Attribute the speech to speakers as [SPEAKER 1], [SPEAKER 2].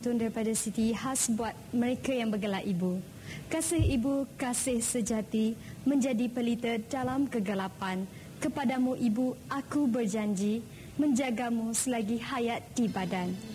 [SPEAKER 1] pantun daripada Siti khas buat mereka yang bergelar ibu. Kasih ibu, kasih sejati, menjadi pelita dalam kegelapan. Kepadamu ibu, aku berjanji, menjagamu selagi hayat di badan.